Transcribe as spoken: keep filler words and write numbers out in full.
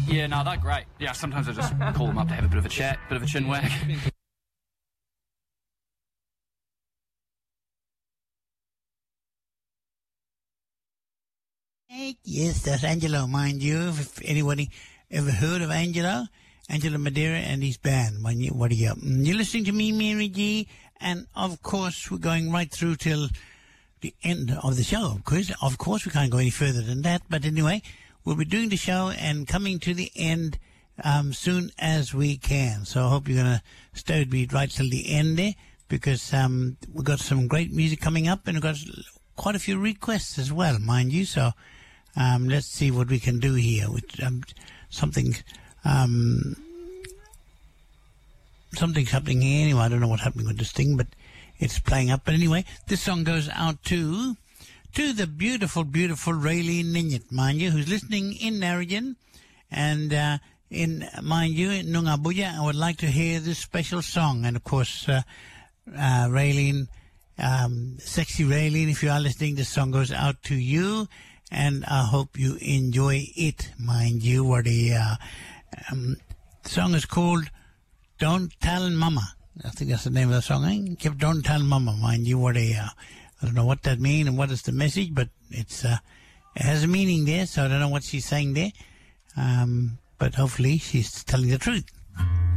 Yeah, no, they're great. Yeah, sometimes I just call them up to have a bit of a chat, bit of a chin wag. Yes, that's Angelo, mind you. If anybody ever heard of Angelo, Angelo Madeira and his band, mind you, what are you? You're listening to me, Mary G, and of course we're going right through till the end of the show. Of course, of course we can't go any further than that, but anyway, we'll be doing the show and coming to the end um, soon as we can. So I hope you're going to stay with me right till the end there, because um, we've got some great music coming up, and we've got quite a few requests as well, mind you. So um, let's see what we can do here with um, something. Um, something's happening here anyway. I don't know what's happening with this thing, but it's playing up. But anyway, this song goes out to to the beautiful, beautiful Raylene Ninyat, mind you, who's listening in Narrogin, and uh, in, mind you, in Nungabuya. I would like to hear this special song. And of course, uh, uh, Raylene, um, sexy Raylene, if you are listening, this song goes out to you, and I hope you enjoy it, mind you. What the uh, um, the song is called Don't Tell Mama. I think that's the name of the song, eh? Don't Tell Mama, mind you. What a, uh, I don't know what that means and what is the message, but it's uh, it has a meaning there, so I don't know what she's saying there. Um, but hopefully she's telling the truth.